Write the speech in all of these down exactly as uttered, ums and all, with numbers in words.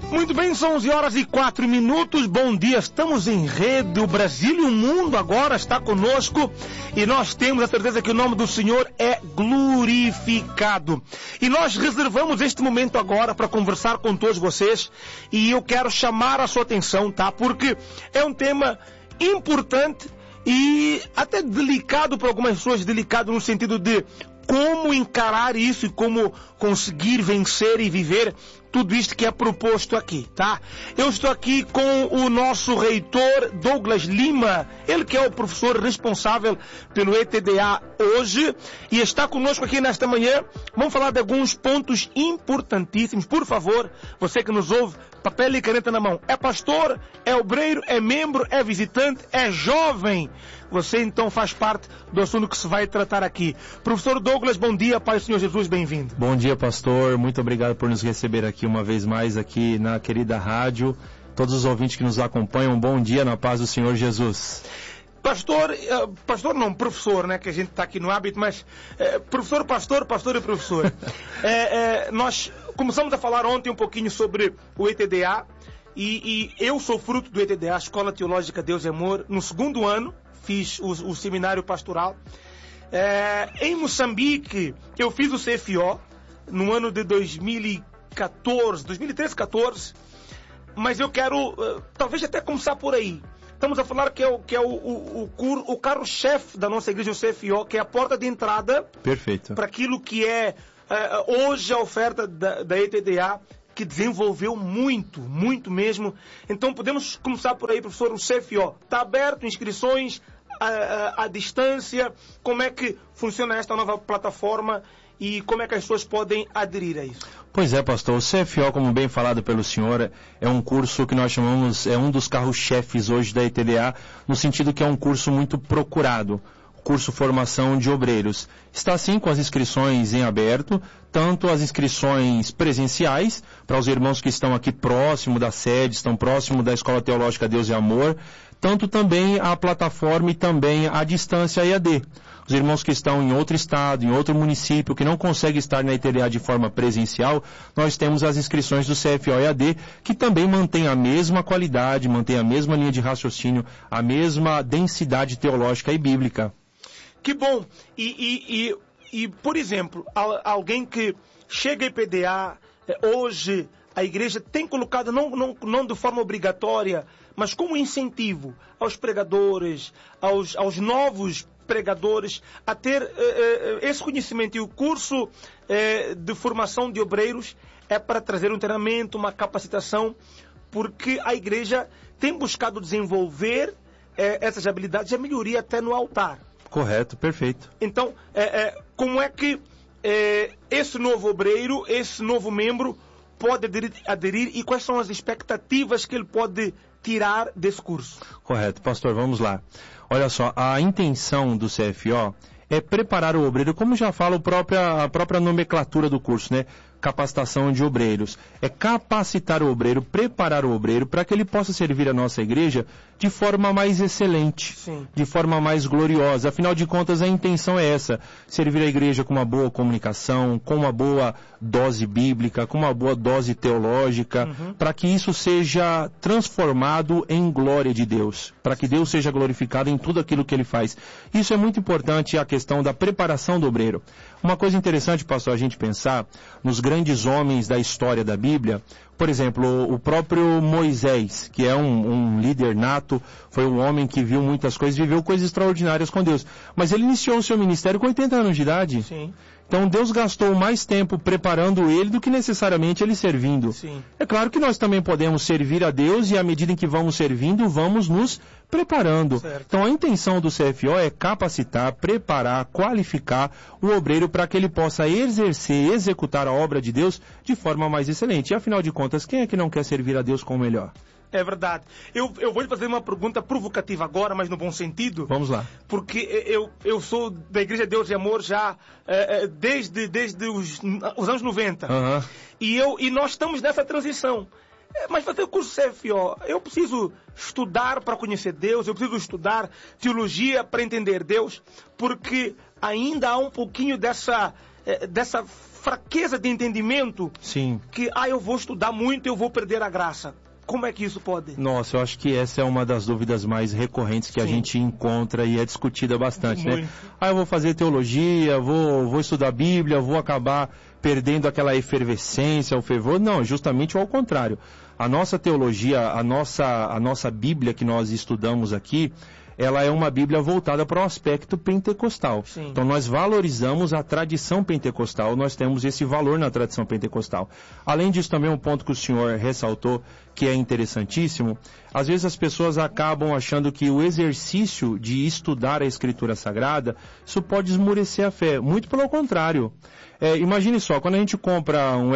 Muito bem, são onze horas e quatro minutos, bom dia, estamos em rede, o Brasil e o mundo agora está conosco e nós temos a certeza que o nome do Senhor é glorificado. E nós reservamos este momento agora para conversar com todos vocês e eu quero chamar a sua atenção, tá? Porque é um tema importante e até delicado para algumas pessoas, delicado no sentido de como encarar isso e como conseguir vencer e viver tudo isto que é proposto aqui, tá? Eu estou aqui com o nosso reitor Douglas Lima, ele que é o professor responsável pelo E T D A hoje e está conosco aqui nesta manhã. Vamos falar de alguns pontos importantíssimos. Por favor, você que nos ouve, papel e caneta na mão. É pastor, é obreiro, é membro, é visitante, é jovem. Você então faz parte do assunto que se vai tratar aqui. Professor Douglas, bom dia, Pai do Senhor Jesus, bem-vindo. Bom dia, pastor, muito obrigado por nos receber aqui uma vez mais aqui na querida rádio. Todos os ouvintes que nos acompanham, bom dia na paz do Senhor Jesus. Pastor, uh, pastor não, professor, né, que a gente está aqui no hábito, mas uh, professor, pastor, pastor e professor. uh, uh, nós começamos a falar ontem um pouquinho sobre o E T D A e, e eu sou fruto do E T D A, Escola Teológica Deus e Amor, no segundo ano. Fiz o, o seminário pastoral. É, em Moçambique, eu fiz o C F O no ano de dois mil e catorze, dois mil e treze, catorze. Mas eu quero, uh, talvez até começar por aí. Estamos a falar que é o, que é o, o, o, cur, o carro-chefe da nossa igreja, o C F O, que é a porta de entrada. Perfeito. Para aquilo que é uh, hoje a oferta da, da E T D A, que desenvolveu muito, muito mesmo. Então podemos começar por aí, professor. O C F O está aberto, inscrições à, à, à distância. Como é que funciona esta nova plataforma e como é que as pessoas podem aderir a isso? Pois é, pastor. O C F O, como bem falado pelo senhor, é um curso que nós chamamos, é um dos carros-chefes hoje da E T D A, no sentido que é um curso muito procurado. Curso Formação de Obreiros. Está sim com as inscrições em aberto, tanto as inscrições presenciais, para os irmãos que estão aqui próximo da sede, estão próximo da Escola Teológica Deus e Amor, tanto também a plataforma e também a distância E A D. Os irmãos que estão em outro estado, em outro município, que não conseguem estar na E T D A de forma presencial, nós temos as inscrições do C F O E A D, que também mantém a mesma qualidade, mantém a mesma linha de raciocínio, a mesma densidade teológica e bíblica. Que bom! E, e, e, e por exemplo, alguém que chega a E P D A, hoje a igreja tem colocado, não, não, não de forma obrigatória, mas como incentivo aos pregadores, aos, aos novos pregadores, a ter uh, uh, esse conhecimento. E o curso uh, de formação de obreiros é para trazer um treinamento, uma capacitação, porque a igreja tem buscado desenvolver uh, essas habilidades e a melhoria até no altar. Correto, perfeito. Então, é, é, como é que é, esse novo obreiro, esse novo membro pode aderir, aderir e quais são as expectativas que ele pode tirar desse curso? Correto, pastor, vamos lá. Olha só, a intenção do C F O é preparar o obreiro, como já fala a própria, a própria nomenclatura do curso, né? Capacitação de obreiros. É capacitar o obreiro, preparar o obreiro para que ele possa servir a nossa igreja de forma mais excelente, Sim. de forma mais gloriosa. Afinal de contas, a intenção é essa, servir a igreja com uma boa comunicação, com uma boa dose bíblica, com uma boa dose teológica, uhum. para que isso seja transformado em glória de Deus, para que Deus seja glorificado em tudo aquilo que ele faz. Isso é muito importante, a questão da preparação do obreiro. Uma coisa interessante, pastor, a gente pensar nos grandes homens da história da Bíblia. Por exemplo, o próprio Moisés, que é um, um líder nato, foi um homem que viu muitas coisas, viveu coisas extraordinárias com Deus. Mas ele iniciou o seu ministério com oitenta anos de idade. Sim. Então Deus gastou mais tempo preparando ele do que necessariamente ele servindo. Sim. É claro que nós também podemos servir a Deus e à medida em que vamos servindo, vamos nos preparando. Certo. Então a intenção do C F O é capacitar, preparar, qualificar o obreiro para que ele possa exercer, executar a obra de Deus de forma mais excelente. E afinal de contas, quem é que não quer servir a Deus com o melhor? É verdade. Eu, eu vou lhe fazer uma pergunta provocativa agora, mas no bom sentido. Vamos lá. Porque eu, eu sou da Igreja Deus e Amor já uh, desde, desde os, os anos noventa. Uhum. E, eu, e nós estamos nessa transição. Mas fazer o curso C F O, eu preciso estudar para conhecer Deus, eu preciso estudar teologia para entender Deus, porque ainda há um pouquinho dessa... é, dessa fraqueza de entendimento. Sim. Que, ah, eu vou estudar muito e eu vou perder a graça. Como é que isso pode? Nossa, eu acho que essa é uma das dúvidas mais recorrentes que Sim. a gente encontra e é discutida bastante, muito. né? Ah, eu vou fazer teologia, vou, vou estudar Bíblia, vou acabar perdendo aquela efervescência, o fervor. Não, justamente ao contrário. A nossa teologia, a nossa, a nossa Bíblia que nós estudamos aqui, ela é uma Bíblia voltada para o aspecto pentecostal. Sim. Então nós valorizamos a tradição pentecostal, nós temos esse valor na tradição pentecostal. Além disso, também um ponto que o senhor ressaltou, que é interessantíssimo, às vezes as pessoas acabam achando que o exercício de estudar a Escritura Sagrada, isso pode esmurecer a fé. Muito pelo contrário. É, imagine só, quando a gente compra um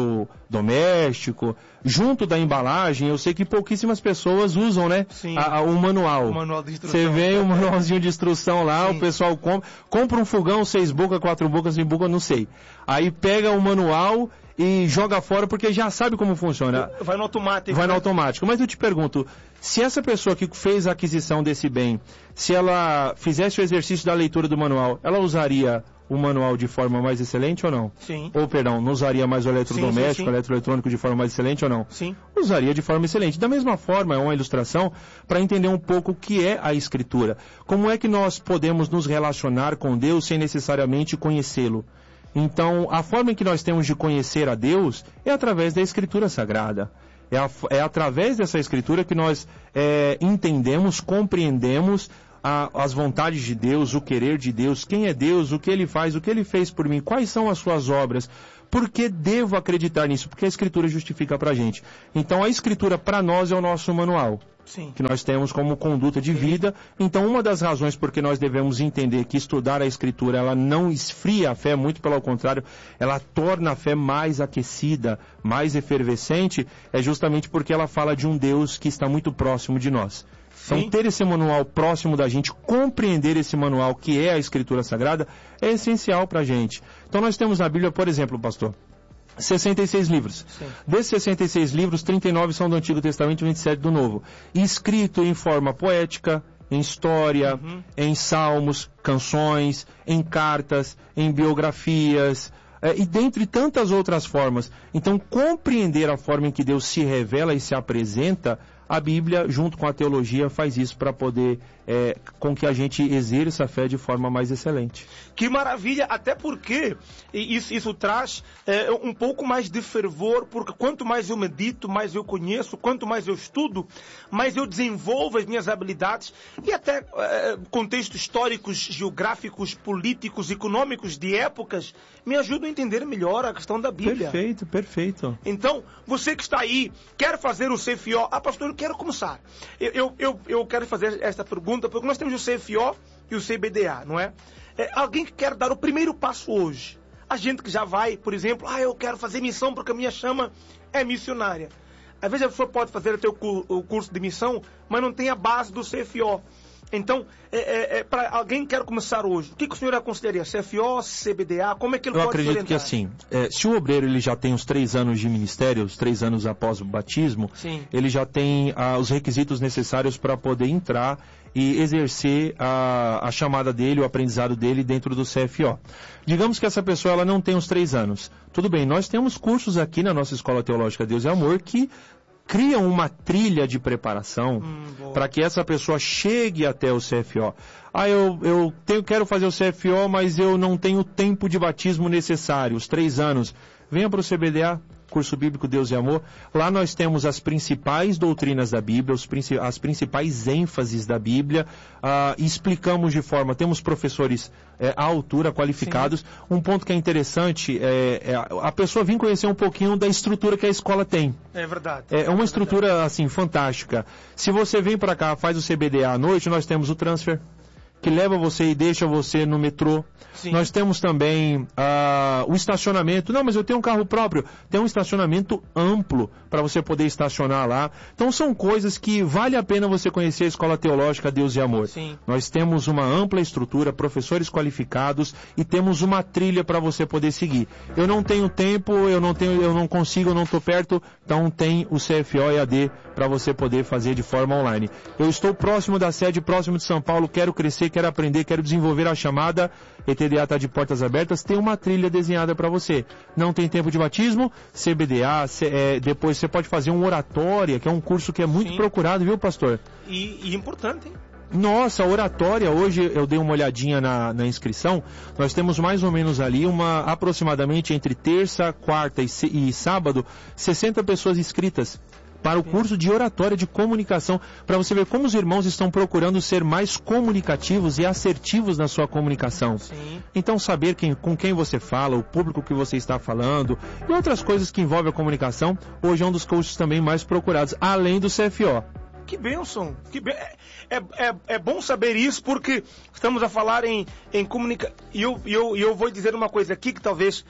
eletrodoméstico, junto da embalagem, eu sei que pouquíssimas pessoas usam, né? Sim. A, a, o manual. O manual de instrução. Você vê o manualzinho de instrução lá, Sim. o pessoal compra, compra um fogão, seis bocas, quatro bocas, cinco bocas, não sei. Aí pega o manual e joga fora porque já sabe como funciona. Vai no automático. Vai né? no automático. Mas eu te pergunto, se essa pessoa que fez a aquisição desse bem, se ela fizesse o exercício da leitura do manual, ela usaria o manual de forma mais excelente ou não? Sim. Ou, perdão, não usaria mais o eletrodoméstico, sim, sim, sim. o eletroeletrônico de forma mais excelente ou não? Sim. Usaria de forma excelente. Da mesma forma, é uma ilustração para entender um pouco o que é a Escritura. Como é que nós podemos nos relacionar com Deus sem necessariamente conhecê-lo? Então, a forma em que nós temos de conhecer a Deus é através da Escritura Sagrada. É, a, é através dessa Escritura que nós é, entendemos, compreendemos A, as vontades de Deus, o querer de Deus, quem é Deus, o que Ele faz, o que Ele fez por mim, quais são as suas obras, por que devo acreditar nisso? Porque a Escritura justifica pra gente. Então a Escritura para nós é o nosso manual, Sim. que nós temos como conduta de vida. Então uma das razões por que nós devemos entender que estudar a Escritura, ela não esfria a fé, muito pelo contrário, ela torna a fé mais aquecida, mais efervescente, é justamente porque ela fala de um Deus que está muito próximo de nós. Então, Sim. ter esse manual próximo da gente, compreender esse manual que é a Escritura Sagrada, é essencial para a gente. Então, nós temos na Bíblia, por exemplo, pastor, sessenta e seis livros. Sim. Desses sessenta e seis livros, trinta e nove são do Antigo Testamento e vinte e sete do Novo. Escrito em forma poética, em história, uhum. em salmos, canções, em cartas, em biografias, é, e dentre tantas outras formas. Então, compreender a forma em que Deus se revela e se apresenta, a Bíblia, junto com a teologia, faz isso para poder, é, com que a gente exerça a fé de forma mais excelente. Que maravilha, até porque isso, isso traz é, um pouco mais de fervor, porque quanto mais eu medito, mais eu conheço, quanto mais eu estudo, mais eu desenvolvo as minhas habilidades e até é, contextos históricos, geográficos, políticos, econômicos de épocas me ajudam a entender melhor a questão da Bíblia. Perfeito, perfeito. Então, você que está aí, quer fazer o C F O, ah, pastor, eu quero começar. Eu, eu, eu, eu quero fazer esta pergunta, porque nós temos o C F O e o C B D A, não é? É, alguém que quer dar o primeiro passo hoje. A gente que já vai, por exemplo, ah, eu quero fazer missão porque a minha chama é missionária. Às vezes a pessoa pode fazer até o, o curso de missão, mas não tem a base do C F O. Então, é, é, é, para alguém que quer começar hoje, o que, que o senhor aconselharia? C F O, C B D A, como é que ele Eu pode se orientar? Eu acredito que assim, é, se o obreiro ele já tem os três anos de ministério, os três anos após o batismo, Sim. ele já tem ah, os requisitos necessários para poder entrar e exercer a, a chamada dele, o aprendizado dele dentro do C F O. Digamos que essa pessoa ela não tem os três anos. Tudo bem, nós temos cursos aqui na nossa Escola Teológica Deus e Amor que criam uma trilha de preparação hum, para que essa pessoa chegue até o C F O. Ah, eu, eu tenho, quero fazer o C F O, mas eu não tenho o tempo de batismo necessário, os três anos. Venha para o C B D A, Curso Bíblico Deus e Amor. Lá nós temos as principais doutrinas da Bíblia, os, as principais ênfases da Bíblia, ah, e explicamos de forma, temos professores é, à altura, qualificados. Sim. Um ponto que é interessante é, é a pessoa vir conhecer um pouquinho da estrutura que a escola tem. É verdade. É uma estrutura, é verdade. assim, fantástica. Se você vem para cá, faz o C B D A à noite, nós temos o transfer, que leva você e deixa você no metrô. Sim. Nós temos também uh, o estacionamento. Não, mas eu tenho um carro próprio. Tem um estacionamento amplo para você poder estacionar lá. Então são coisas que vale a pena você conhecer a Escola Teológica Deus e Amor. Sim. Nós temos uma ampla estrutura, professores qualificados e temos uma trilha para você poder seguir. Eu não tenho tempo, eu não tenho, eu não consigo, eu não estou perto, então tem o C F O E A D para você poder fazer de forma online. Eu estou próximo da sede, próximo de São Paulo, quero crescer, quer aprender, quer desenvolver a chamada, E T D A está de portas abertas, tem uma trilha desenhada para você. Não tem tempo de batismo, C B D A, C, é, depois você pode fazer um oratória, que é um curso que é muito Sim. procurado, viu, pastor? E, e importante, hein? Nossa, a oratória, hoje eu dei uma olhadinha na, na inscrição, nós temos mais ou menos ali uma, aproximadamente entre terça, quarta e, e sábado, sessenta pessoas inscritas para o curso de oratória de comunicação, para você ver como os irmãos estão procurando ser mais comunicativos e assertivos na sua comunicação. Sim. Então saber quem, com quem você fala, o público que você está falando e outras coisas que envolvem a comunicação, hoje é um dos cursos também mais procurados, além do C F O. Que bênção! Que be... é, é, é bom saber isso, porque estamos a falar em, em comunicação. E eu, eu, eu vou dizer uma coisa aqui que talvez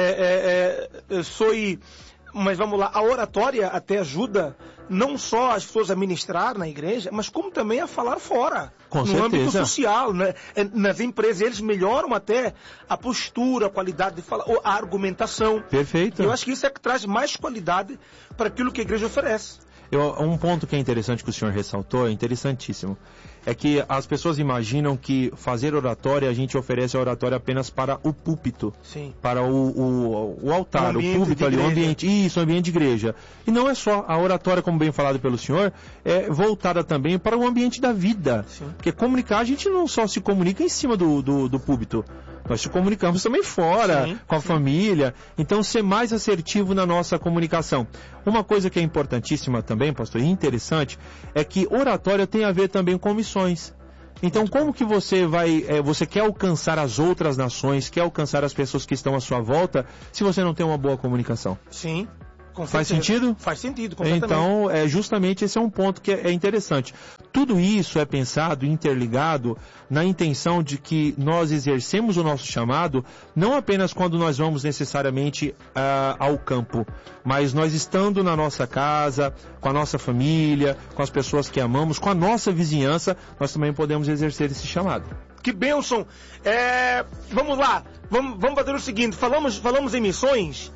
é, é, é, soe... Mas vamos lá, a oratória até ajuda não só as pessoas a ministrar na igreja, mas como também a falar fora. Com no certeza. âmbito social, né? Nas empresas, eles melhoram até a postura, a qualidade de falar, a argumentação. Perfeito. Eu acho que isso é que traz mais qualidade para aquilo que a igreja oferece. Eu, um ponto que é interessante que o senhor ressaltou, é interessantíssimo, é que as pessoas imaginam que fazer oratória, a gente oferece a oratória apenas para o púlpito, Sim. para o, o, o altar, o, o púlpito ali, o ambiente, isso, o ambiente de igreja. E não é só, a oratória, como bem falado pelo senhor, é voltada também para o ambiente da vida. Sim. Porque comunicar, a gente não só se comunica em cima do, do, do púlpito, nós se comunicamos também fora, sim, com a sim. família. Então, ser mais assertivo na nossa comunicação. Uma coisa que é importantíssima também, pastor, e interessante, é que oratória tem a ver também com missões. Então, como que você vai, é, você quer alcançar as outras nações, quer alcançar as pessoas que estão à sua volta, se você não tem uma boa comunicação? Sim. Faz sentido? Faz sentido, completamente. Então, é, justamente esse é um ponto que é, é interessante. Tudo isso é pensado, interligado, na intenção de que nós exercemos o nosso chamado, não apenas quando nós vamos necessariamente uh, ao campo, mas nós estando na nossa casa, com a nossa família, com as pessoas que amamos, com a nossa vizinhança, nós também podemos exercer esse chamado. Que bênção! É, vamos lá, vamos, vamos fazer o seguinte, falamos, falamos em missões.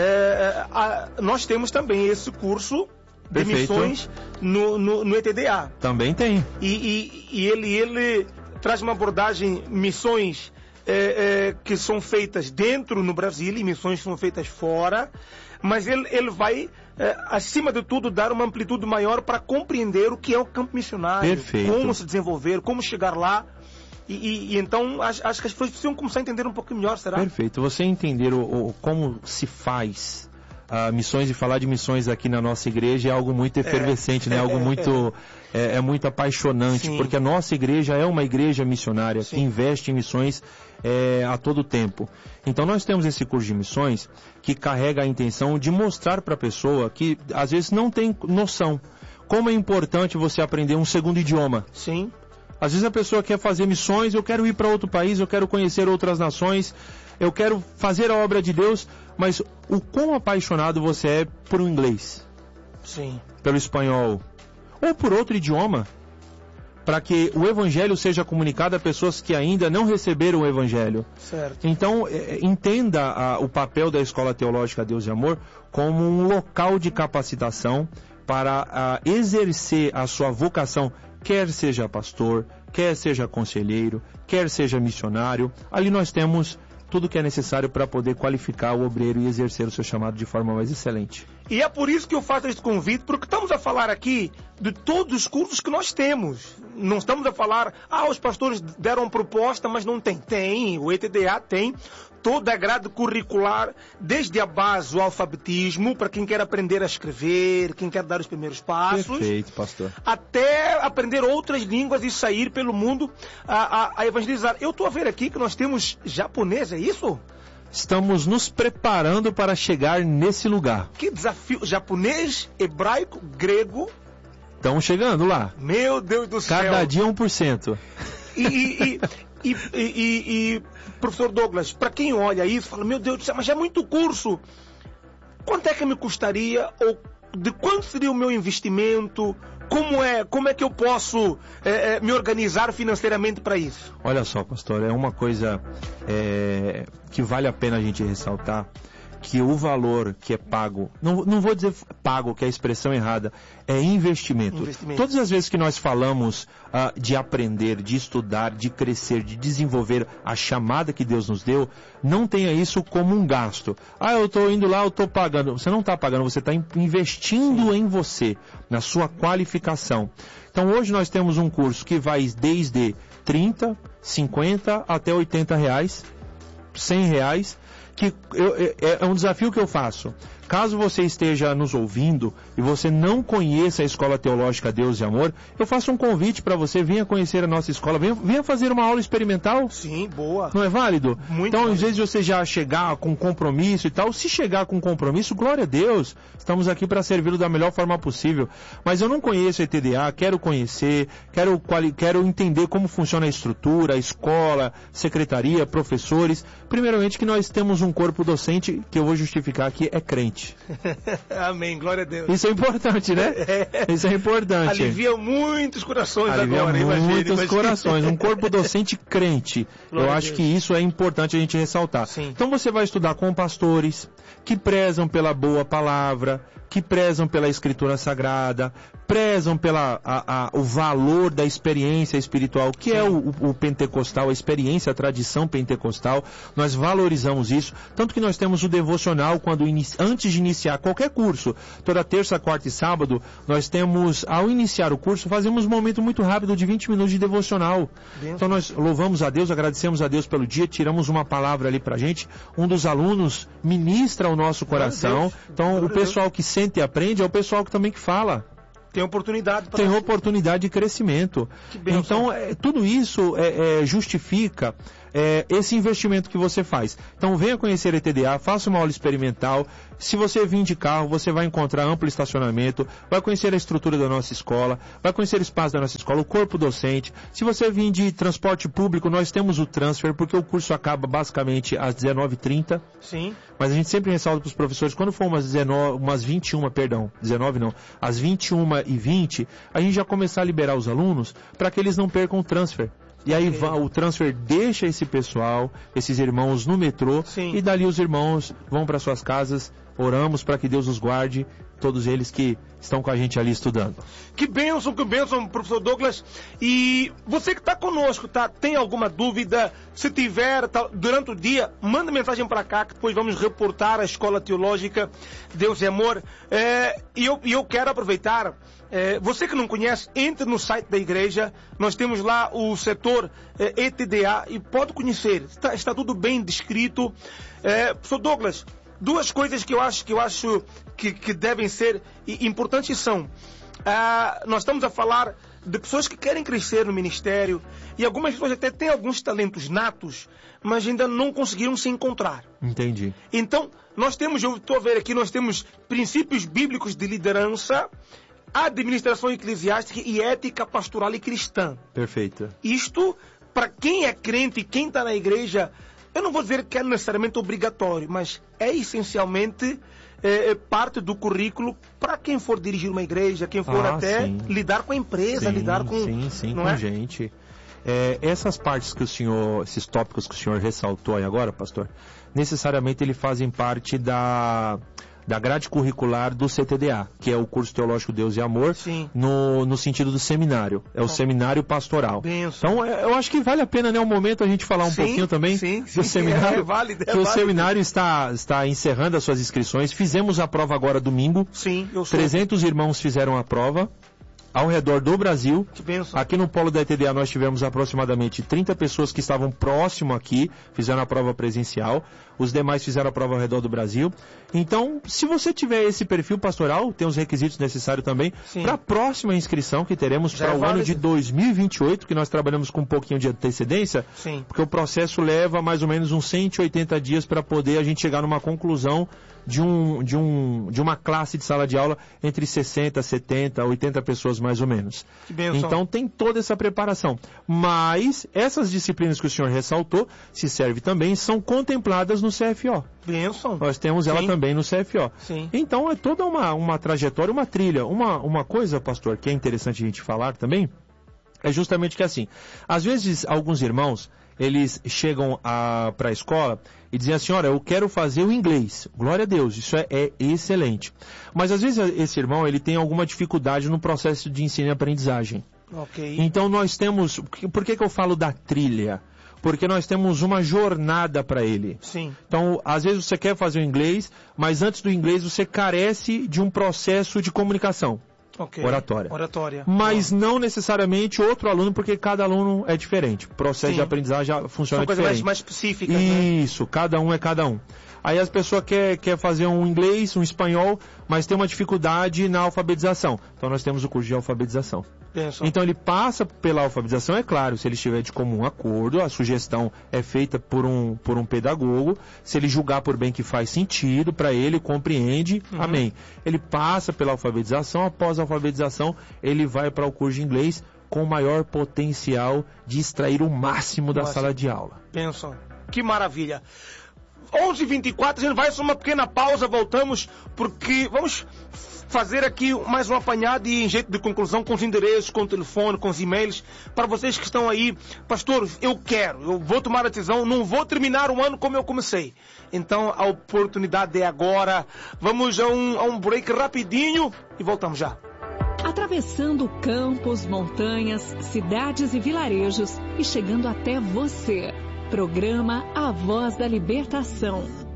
É, a, nós temos também esse curso de Perfeito. missões no, no, no E T D A. Também tem. E, e, e ele, ele traz uma abordagem, missões é, é, que são feitas dentro no Brasil e missões que são feitas fora, mas ele, ele vai, é, acima de tudo, dar uma amplitude maior para compreender o que é o campo missionário, Perfeito. Como se desenvolver, como chegar lá. E, e, e então, acho, acho que as pessoas precisam começar a entender um pouco melhor, será? Perfeito. Você entender o, o, como se faz uh, missões, e falar de missões aqui na nossa igreja é algo muito efervescente, é, né? É, algo muito, é, é muito apaixonante, Sim. porque a nossa igreja é uma igreja missionária, Sim. que investe em missões é, a todo tempo. Então nós temos esse curso de missões que carrega a intenção de mostrar para a pessoa que às vezes não tem noção como é importante você aprender um segundo idioma. Sim. Às vezes a pessoa quer fazer missões, eu quero ir para outro país, eu quero conhecer outras nações, eu quero fazer a obra de Deus, mas o quão apaixonado você é por um inglês? Sim. Pelo espanhol? Ou por outro idioma? Para que o evangelho seja comunicado a pessoas que ainda não receberam o evangelho. Certo. Então, é, entenda a, o papel da Escola Teológica Deus e Amor como um local de capacitação para a, exercer a sua vocação, quer seja pastor, quer seja conselheiro, quer seja missionário. Ali nós temos tudo que é necessário para poder qualificar o obreiro e exercer o seu chamado de forma mais excelente. E é por isso que eu faço este convite, porque estamos a falar aqui de todos os cursos que nós temos. Não estamos a falar, ah, os pastores deram proposta, mas não tem. Tem, o E T D A tem toda a grade curricular, desde a base, o alfabetismo, para quem quer aprender a escrever, quem quer dar os primeiros passos. Perfeito, pastor. Até aprender outras línguas e sair pelo mundo a, a, a evangelizar. Eu estou a ver aqui que nós temos japonês, é isso? Estamos nos preparando para chegar nesse lugar. Que desafio! Japonês, hebraico, grego. Estamos chegando lá. Meu Deus do céu! Cada dia um por cento. E, e, e, e, e, e, professor Douglas, para quem olha isso, fala, meu Deus do céu, mas é muito curso. Quanto é que me custaria? Ou de quanto seria o meu investimento? Como é, como é que eu posso é, é, me organizar financeiramente para isso? Olha só, pastor, é uma coisa é, que vale a pena a gente ressaltar, que o valor que é pago, não, não vou dizer pago, que é a expressão errada, é investimento. investimento. Todas as vezes que nós falamos uh, de aprender, de estudar, de crescer, de desenvolver a chamada que Deus nos deu, não tenha isso como um gasto. Ah, eu estou indo lá, eu estou pagando. Você não está pagando, você está investindo em você, na sua qualificação. Então hoje nós temos um curso que vai desde trinta, cinquenta até oitenta reais, cem reais, que eu, é, é um desafio que eu faço. Caso você esteja nos ouvindo e você não conheça a Escola Teológica Deus e Amor, eu faço um convite para você, venha conhecer a nossa escola, venha, venha fazer uma aula experimental. Sim, boa. Não é válido? Muito então, válido. Às vezes você já chegar com compromisso e tal, se chegar com compromisso, glória a Deus, estamos aqui para servi-lo da melhor forma possível. Mas eu não conheço a E T D A, quero conhecer, quero, quero entender como funciona a estrutura, a escola, secretaria, professores. Primeiramente que nós temos um corpo docente, que eu vou justificar aqui, é crente. Amém, glória a Deus. Isso é importante, né? É. Isso é importante. Alivia muitos corações Alivia agora, muitos imagine, imagine. corações. Um corpo docente crente. Glória Eu acho que isso é importante a gente ressaltar. Sim. Então você vai estudar com pastores que prezam pela boa palavra, que prezam pela escritura sagrada, prezam pela a, a, o valor da experiência espiritual, que Sim. é o, o pentecostal, a experiência, a tradição pentecostal. Nós valorizamos isso, tanto que nós temos o devocional quando antes de iniciar qualquer curso, toda terça, quarta e sábado, nós temos, ao iniciar o curso, fazemos um momento muito rápido de vinte minutos de devocional. Bem, então nós louvamos a Deus, agradecemos a Deus pelo dia, tiramos uma palavra ali pra gente, um dos alunos ministra ao nosso coração. Então o pessoal que sente e aprende é o pessoal que também que fala. Tem oportunidade. Tem oportunidade de crescimento. Então, é, tudo isso é, é, justifica é, esse investimento que você faz. Então, venha conhecer a E T D A, faça uma aula experimental. Se você vir de carro, você vai encontrar amplo estacionamento, vai conhecer a estrutura da nossa escola, vai conhecer o espaço da nossa escola, o corpo docente. Se você vir de transporte público, nós temos o transfer, porque o curso acaba basicamente às dezenove e trinta. Sim. Mas a gente sempre ressalta para os professores, quando for umas, dezenove, umas vinte e uma, perdão, dezenove não, às vinte e uma e vinte, a gente já começar a liberar os alunos para que eles não percam o transfer. E aí okay. o transfer deixa esse pessoal, esses irmãos no metrô, Sim. e dali os irmãos vão para suas casas. Oramos para que Deus os guarde, todos eles que estão com a gente ali estudando. Que bênção, que bênção, professor Douglas. E você que está conosco, tá? Tem alguma dúvida? Se tiver, tá, durante o dia, manda mensagem para cá, que depois vamos reportar a Escola Teológica Deus e Amor. É, e eu, eu quero aproveitar, é, você que não conhece, entre no site da igreja, nós temos lá o setor é, E T D A e pode conhecer, está, está tudo bem descrito. É, professor Douglas, duas coisas que eu acho que, eu acho que, que devem ser importantes são, ah, nós estamos a falar de pessoas que querem crescer no ministério e algumas pessoas até têm alguns talentos natos, mas ainda não conseguiram se encontrar. Entendi. Então, nós temos, eu estou a ver aqui, nós temos princípios bíblicos de liderança, administração eclesiástica e ética pastoral e cristã. Perfeito. Isto, para quem é crente e quem está na igreja, eu não vou dizer que é necessariamente obrigatório, mas é essencialmente é, parte do currículo para quem for dirigir uma igreja, quem for ah, até sim. lidar com a empresa, sim, lidar com... Sim, sim, não com é? gente. É, essas partes que o senhor, esses tópicos que o senhor ressaltou aí agora, pastor, necessariamente eles fazem parte da... da grade curricular do C T D A, que é o curso teológico Deus e Amor, no, no sentido do seminário, é o oh. seminário pastoral. Benção. Então, é, eu acho que vale a pena, né, um momento a gente falar um sim, pouquinho também sim, do sim, seminário, é, é válido, é que válido. O seminário está, está encerrando as suas inscrições, fizemos a prova agora domingo, sim, eu sou. trezentos irmãos fizeram a prova, ao redor do Brasil. Aqui no polo da E T D A nós tivemos aproximadamente trinta pessoas que estavam próximo aqui, fizeram a prova presencial, os demais fizeram a prova ao redor do Brasil. Então, se você tiver esse perfil pastoral, tem os requisitos necessários também para a próxima inscrição que teremos para é o válido. ano de dois mil e vinte e oito, que nós trabalhamos com um pouquinho de antecedência, Sim. porque o processo leva mais ou menos uns cento e oitenta dias para poder a gente chegar numa conclusão de, um, de, um, de uma classe de sala de aula entre sessenta, setenta, oitenta pessoas mais ou menos. Então tem toda essa preparação. Mas essas disciplinas que o senhor ressaltou, se serve também, são contempladas no C F O. Benção. Nós temos ela Sim. também no C F O. Sim. Então é toda uma, uma trajetória, uma trilha. Uma, uma coisa, pastor, que é interessante a gente falar também, é justamente que assim, às vezes alguns irmãos, eles chegam para a escola e dizem assim, olha, eu quero fazer o inglês. Glória a Deus, isso é, é excelente. Mas às vezes esse irmão, ele tem alguma dificuldade no processo de ensino e aprendizagem. Okay. Então nós temos, por que que eu falo da trilha? Porque nós temos uma jornada para ele. Sim. Então, às vezes você quer fazer o inglês, mas antes do inglês você carece de um processo de comunicação. Okay. Oratória. Oratória. Mas oh. não necessariamente outro aluno, porque cada aluno é diferente. O processo Sim. de aprendizagem já funciona São coisas diferente. mais, mais específicas, Isso, né? Cada um é cada um. Aí as pessoas querem quer fazer um inglês, um espanhol, mas tem uma dificuldade na alfabetização. Então nós temos o curso de alfabetização. Penso. Então ele passa pela alfabetização, é claro, se ele estiver de comum acordo, a sugestão é feita por um, por um pedagogo, se ele julgar por bem que faz sentido para ele, compreende, uhum. amém. Ele passa pela alfabetização, após a alfabetização ele vai para o curso de inglês com maior potencial de extrair o máximo da Nossa. sala de aula. Pensa, que maravilha. onze e vinte e quatro, a gente vai só uma pequena pausa, voltamos, porque vamos fazer aqui mais um apanhado e em jeito de conclusão com os endereços, com o telefone, com os e-mails, para vocês que estão aí, pastor, eu quero, eu vou tomar a decisão, não vou terminar o ano como eu comecei. Então a oportunidade é agora. Vamos a um, a um break rapidinho e voltamos já. Atravessando campos, montanhas, cidades e vilarejos e chegando até você. Programa A Voz da Libertação.